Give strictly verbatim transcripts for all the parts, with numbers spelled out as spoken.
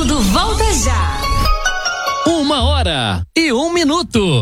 Tudo volta já. Uma hora e um minuto.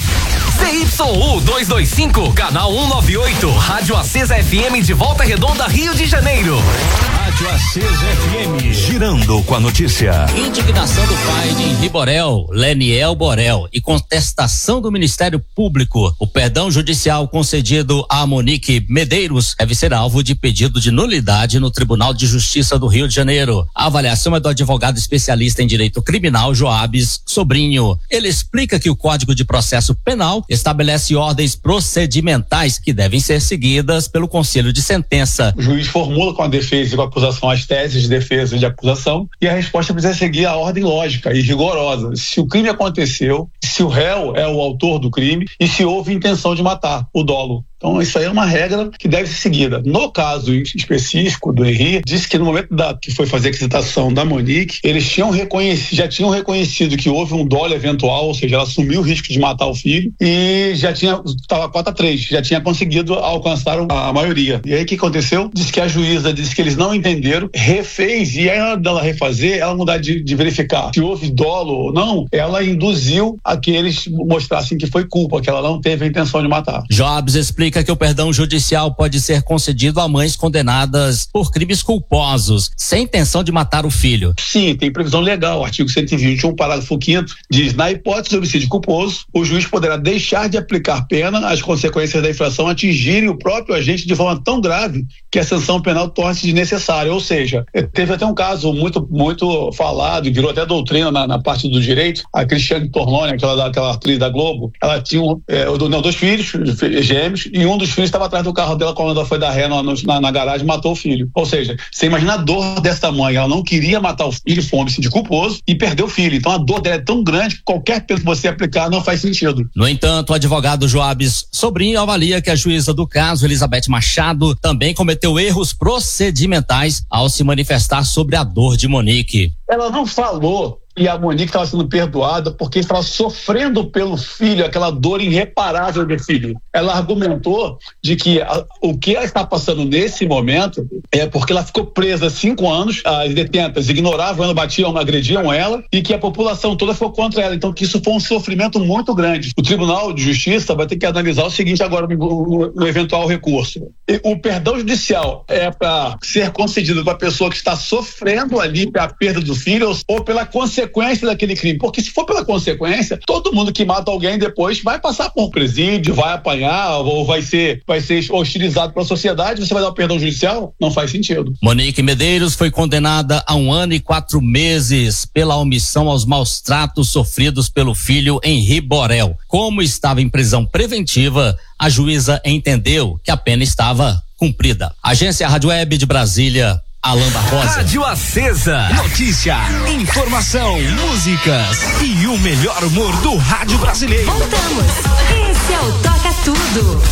C Y U duzentos e vinte e cinco, canal cento e noventa e oito, Rádio Acesa F M de Volta Redonda, Rio de Janeiro. Rádio Acesa F M, girando com a notícia. Indignação do pai de Henri Borel, Leniel Borel, e contestação do Ministério Público. O perdão judicial concedido a Monique Medeiros deve ser alvo de pedido de nulidade no Tribunal de Justiça do Rio de Janeiro. A avaliação é do advogado especialista em direito criminal Joabes Sobrinho. Ele explica que o Código de Processo Penal estabelece ordens procedimentais que devem ser seguidas pelo Conselho de Sentença. O juiz formula com a defesa e com a acusação as teses de defesa e de acusação, e a resposta precisa seguir a ordem lógica e rigorosa. Se o crime aconteceu, se o réu é o autor do crime e se houve intenção de matar, o dolo. Então, isso aí é uma regra que deve ser seguida. No caso específico do Henri, disse que no momento da, que foi fazer a quitação da Monique, eles tinham reconhecido, já tinham reconhecido que houve um dolo eventual, ou seja, ela assumiu o risco de matar o filho e já tinha, estava quatro a três, já tinha conseguido alcançar a maioria. E aí o que aconteceu? Disse que a juíza disse que eles não entenderam, refez, e aí dela refazer, ela mudar de, de verificar se houve dolo ou não, ela induziu a que eles mostrassem que foi culpa, que ela não teve a intenção de matar. Jobs explica que o perdão judicial pode ser concedido a mães condenadas por crimes culposos, sem intenção de matar o filho. Sim, tem previsão legal. O artigo cento e vinte e um, parágrafo quinto, diz: na hipótese de homicídio culposo, o juiz poderá deixar de aplicar pena as consequências da infração atingirem o próprio agente de forma tão grave que a sanção penal torne-se desnecessária. Ou seja, teve até um caso muito, muito falado e virou até doutrina na, na parte do direito. A Cristiane Torlone, aquela, aquela atriz da Globo, ela tinha um, é, não, dois filhos gêmeos, e um dos filhos estava atrás do carro dela quando ela foi dar ré na, na, na garagem e matou o filho. Ou seja, você imagina a dor dessa mãe, ela não queria matar o filho, foi um homicídio culposo e perdeu o filho. Então a dor dela é tão grande que qualquer pena que você aplicar não faz sentido. No entanto, o advogado Joabes Sobrinho avalia que a juíza do caso, Elizabeth Machado, também cometeu erros procedimentais ao se manifestar sobre a dor de Monique. Ela não falou e a Monique estava sendo perdoada porque estava sofrendo pelo filho, aquela dor irreparável do filho. Ela argumentou de que a, o que ela está passando nesse momento é porque ela ficou presa cinco anos, as detentas ignoravam ela, batiam, agrediam ela, e que a população toda ficou contra ela. Então que isso foi um sofrimento muito grande. O Tribunal de Justiça vai ter que analisar o seguinte agora no, no, no eventual recurso. O perdão judicial é para ser concedido para a pessoa que está sofrendo ali a perda do filho ou pela consequência daquele crime, porque se for pela consequência, todo mundo que mata alguém depois vai passar por presídio, vai apanhar ou vai ser, vai ser hostilizado pela sociedade. Você vai dar o perdão judicial? Não faz sentido. Monique Medeiros foi condenada a um ano e quatro meses pela omissão aos maus tratos sofridos pelo filho Henri Borel. Como estava em prisão preventiva, a juíza entendeu que a pena estava cumprida. Agência Rádio Web de Brasília, Alan Barbosa. Rádio Acesa. Notícia, informação, músicas e o melhor humor do rádio brasileiro. Voltamos. Esse é o Toca Tudo.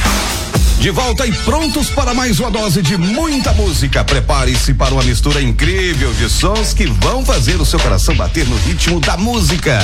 De volta e prontos para mais uma dose de muita música. Prepare-se para uma mistura incrível de sons que vão fazer o seu coração bater no ritmo da música.